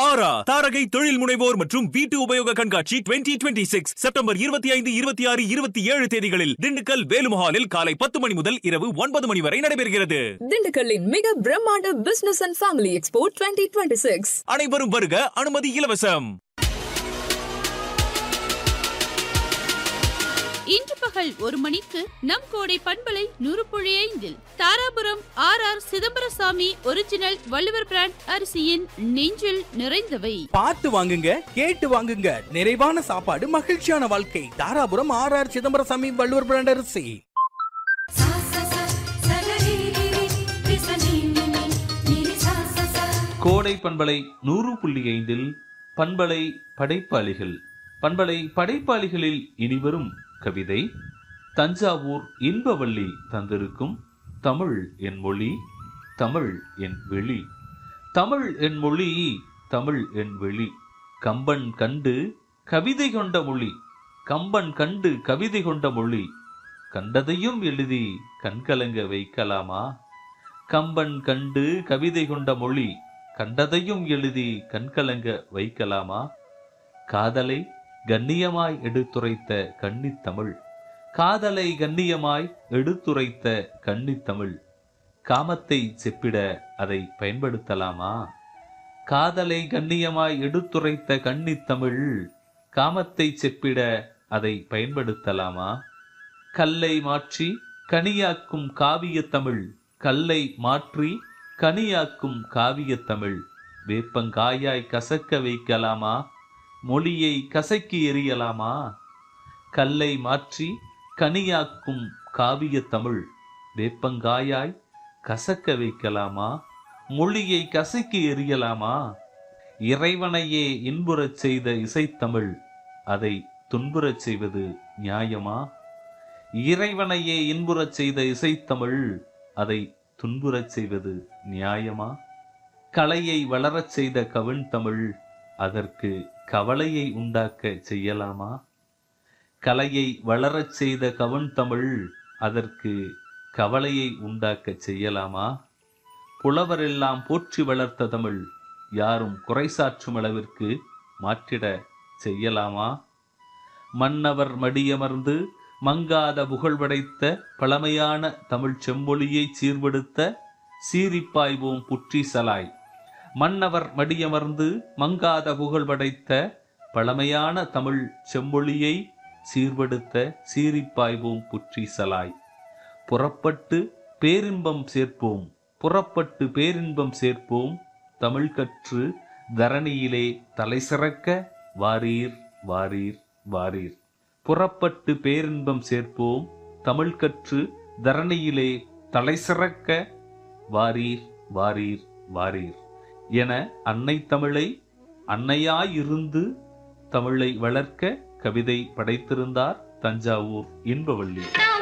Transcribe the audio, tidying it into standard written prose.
ஆரா தாரகை தொழில் முனைவோர் மற்றும் வீட்டு உபயோக கண்காட்சி 2026 செப்டம்பர் 25, 26, 27 தேதிகளில் திண்டுக்கல் வேலுமஹாலில் காலை 10 மணி முதல் இரவு 9 மணி வரை நடைபெறுகிறது. திண்டுக்கல்லின் மிக பிரம்மாண்ட பிசினஸ் அண்ட் ஃபேமிலி எக்ஸ்போ 2026. அனைவரும் வருக, அனுமதி இலவசம். இன்று பகல் 1 மணிக்கு நம் கோடை பண்பலை 100.5 Dharapuram R Chidambarasamy original Valluvar brand அரிசியின் நெஞ்சில் நிறைந்தவை. பார்த்து வாங்குங்க, கேட்டு வாங்குங்க. நிறைவான சாப்பாடு, மகிழ்ச்சியான வாழ்க்கை. தாராபுரம் ஆர் சிதம்பரசாமி வள்ளுவர் பிராண்ட் அரிசி. கோடை பண்பலை 100.5 பண்பலை படைப்பாளிகள். பண்பலை படைப்பாளிகளில் இனிவரும் கவிதை தஞ்சாவூர் இன்பவள்ளி தந்திருக்கும் தமிழ் என் மொழி, தமிழ் என் வெளி. தமிழ் என் மொழி, தமிழ் என் வெளி. கம்பன் கண்டு கவிதை கொண்ட மொழி, கம்பன் கண்டு கவிதை கொண்ட மொழி. கண்டதையும் எழுதி கண்கலங்க வைக்கலாமா? கம்பன் கண்டு கவிதை கொண்ட மொழி, கண்டதையும் எழுதி கண்கலங்க வைக்கலாமா? காதலை கண்ணியமாய் எடுத்துரைத்த கன்னித்தமிழ், காதலை கண்ணியமாய் எடுத்துரைத்த கன்னித்தமிழ். காமத்தை செப்பிட அதை பயன்படுத்தலாமா? காதலை கண்ணியமாய் எடுத்துரைத்த கன்னித்தமிழ், காமத்தை செப்பிட அதை பயன்படுத்தலாமா? கல்லை மாற்றி கனியாக்கும் காவிய தமிழ், கல்லை மாற்றி கனியாக்கும் காவிய தமிழ். வேப்பங்காயாய் கசக்க வைக்கலாமா? மொழியை கசக்கி எறியலாமா? கல்லை மாற்றி கனியாக்கும் காவிய தமிழ், வேப்பங்காயாய் கசக்க வைக்கலாமா? மொழியை கசக்கி எறியலாமா? இறைவனையே இன்புறச் செய்த இசைத்தமிழ், அதை துன்புறச் செய்வது நியாயமா? இறைவனையே இன்புறச் செய்த இசைத்தமிழ், அதை துன்புறச் செய்வது நியாயமா? கலையை வளரச் செய்த கவின் தமிழ், அதற்கு கவலையை உண்டாக்க செய்யலாமா? கலையை வளரச் செய்த கவன் தமிழ், அதற்கு கவலையை உண்டாக்க செய்யலாமா? புலவரெல்லாம் போற்றி வளர்த்த தமிழ், யாரும் குறைசாற்றும் அளவிற்கு மாற்றிட செய்யலாமா? மன்னவர் மடியமர்ந்து மங்காத புகழ் படைத்த பழமையான தமிழ் செம்மொழியை சீர்படுத்த சீரிப்பாய்வோம் புற்றிசலாய். மன்னவர் மடியமர்ந்து மங்காத புகழ் படைத்த பழமையான தமிழ் செம்மொழியை சீர்படுத்த சீரிப்பாய்வோம் புற்றிசலாய். புறப்பட்டு பேரின்பம் சேர்ப்போம், புறப்பட்டு பேரின்பம் சேர்ப்போம், தமிழ் கற்று தரணியிலே தலை சிறக்க வாரீர் வாரீர் வாரீர். புறப்பட்டு பேரின்பம் சேர்ப்போம், தமிழ் கற்று தரணியிலே தலை சிறக்க வாரீர் வாரீர் வாரீர் என அன்னை தமிழை அன்னையாயிருந்து தமிழை வளர்க்க கவிதை படைத்திருந்தார் தஞ்சாவூர் இன்பவள்ளி.